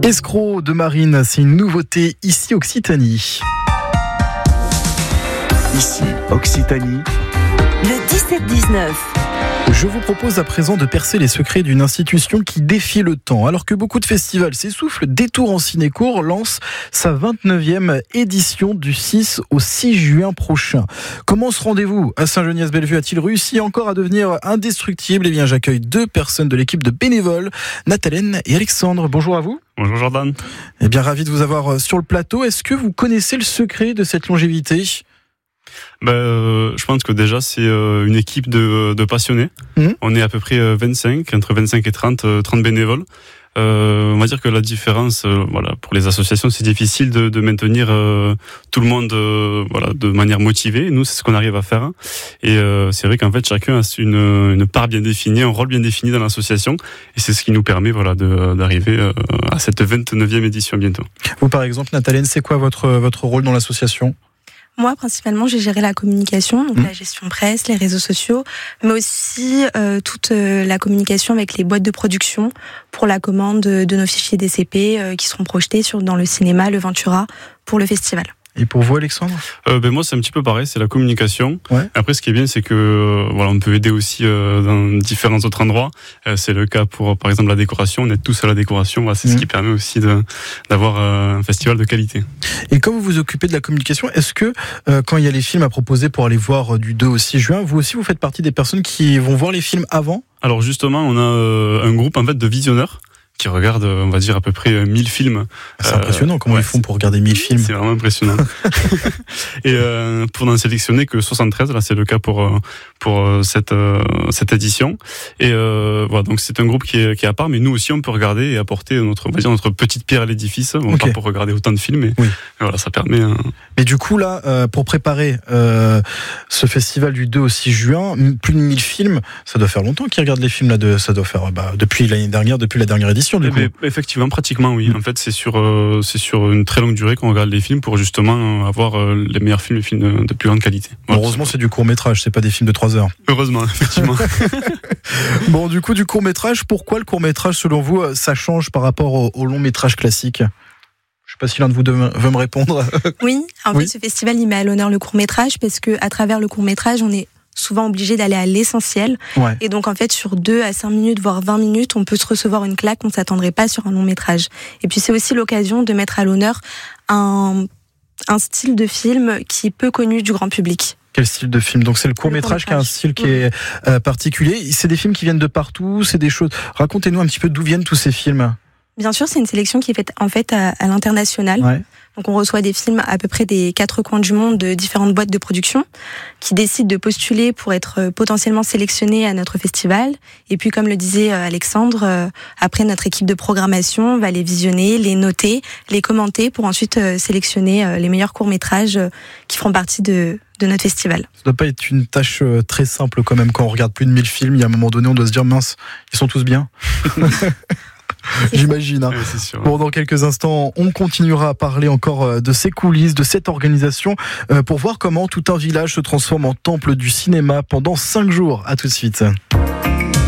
Escroc de Marine, c'est une nouveauté ici Occitanie. Ici Occitanie. Le 17-19. Je vous propose à présent de percer les secrets d'une institution qui défie le temps. Alors que beaucoup de festivals s'essoufflent, Détour en Cinécourt lance sa 29e édition du 6 au 6 juin prochain. Comment ce rendez-vous à Saint-Geniès-Bellevue a-t-il réussi encore à devenir indestructible ? Eh bien, j'accueille deux personnes de l'équipe de bénévoles, Nathalène et Alexandre. Bonjour à vous. Bonjour Jordan. Eh bien, ravi de vous avoir sur le plateau. Est-ce que vous connaissez le secret de cette longévité ? Je pense que déjà c'est une équipe de passionnés. On est à peu près entre 25 et 30 bénévoles. On va dire que la différence, pour les associations, c'est difficile de maintenir tout le monde, de manière motivée. Nous, c'est ce qu'on arrive à faire. Et c'est vrai qu'en fait, chacun a une part bien définie, un rôle bien défini dans l'association. Et c'est ce qui nous permet, d'arriver à cette 29e édition bientôt. Vous, par exemple, Nathalène, c'est quoi votre rôle dans l'association ? Moi, principalement, j'ai géré la communication, donc la gestion presse, les réseaux sociaux, mais aussi toute la communication avec les boîtes de production pour la commande de nos fichiers DCP qui seront projetés dans le cinéma, le Ventura, pour le festival. Et pour vous, Alexandre ? Moi, c'est un petit peu pareil, c'est la communication. Ouais. Après, ce qui est bien, c'est que on peut aider aussi dans différents autres endroits. C'est le cas pour, par exemple, la décoration. On aide tous à la décoration. C'est ce qui permet aussi d'avoir un festival de qualité. Et quand vous vous occupez de la communication, est-ce que quand il y a les films à proposer pour aller voir du 2 au 6 juin, vous aussi, vous faites partie des personnes qui vont voir les films avant ? Alors justement, on a un groupe en fait de visionneurs qui regardent, on va dire, à peu près 1000 films. C'est impressionnant comment ils font pour regarder 1000 films. C'est vraiment impressionnant. Et pour n'en sélectionner que 73, là c'est le cas pour cette édition. Et donc c'est un groupe qui est à part, mais nous aussi on peut regarder et apporter notre petite pierre à l'édifice. Pas pour regarder autant de films, mais ça permet. Mais du coup là, pour préparer ce festival du 2 au 6 juin, plus de 1000 films, ça doit faire longtemps qu'ils regardent les films là. Ça doit faire depuis l'année dernière, depuis la dernière édition. Effectivement, pratiquement oui. En fait, c'est sur une très longue durée qu'on regarde les films pour justement avoir les meilleurs films, les films de plus grande qualité. Heureusement, c'est du court-métrage, c'est pas des films de 3 heures. Heureusement, effectivement. Bon, du coup, du court-métrage, pourquoi le court-métrage, selon vous, ça change par rapport au long-métrage classique ? Je sais pas si l'un de vous veut me répondre. Oui, en fait, ce festival, il met à l'honneur le court-métrage parce que à travers le court-métrage, on est souvent obligé d'aller à l'essentiel. Ouais. Et donc, en fait, sur 2 à 5 minutes, voire 20 minutes, on peut se recevoir une claque qu'on ne s'attendrait pas sur un long métrage. Et puis, c'est aussi l'occasion de mettre à l'honneur un style de film qui est peu connu du grand public. Quel style de film ? Donc, c'est le court-métrage qui a un style qui est particulier. C'est des films qui viennent de partout, c'est des choses... Racontez-nous un petit peu d'où viennent tous ces films. Bien sûr, c'est une sélection qui est faite en fait à l'international. Ouais. Donc on reçoit des films à peu près des 4 coins du monde de différentes boîtes de production qui décident de postuler pour être potentiellement sélectionnés à notre festival. Et puis comme le disait Alexandre, après notre équipe de programmation va les visionner, les noter, les commenter pour ensuite sélectionner les meilleurs courts-métrages qui feront partie de notre festival. Ça doit pas être une tâche très simple quand même quand on regarde plus de 1000 films. Il y a un moment donné, on doit se dire mince, ils sont tous bien. J'imagine. Ouais, c'est sûr. Bon, dans quelques instants, on continuera à parler encore de ces coulisses, de cette organisation, pour voir comment tout un village se transforme en temple du cinéma pendant 5 jours. À tout de suite.